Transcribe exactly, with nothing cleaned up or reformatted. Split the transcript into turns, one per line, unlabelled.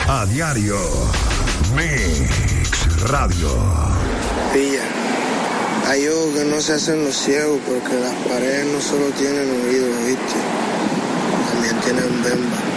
A diario. Mix Radio.
Pilla. Hay ojos que no se hacen los ciegos porque las paredes no solo tienen oídos, ¿viste? También tienen bemba.